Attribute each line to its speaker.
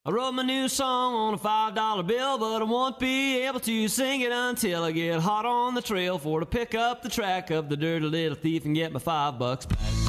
Speaker 1: I wrote my new song on a $5 bill, but I won't be able to sing it until I get hot on the trail for to pick up the track of the dirty little thief and get my $5 back.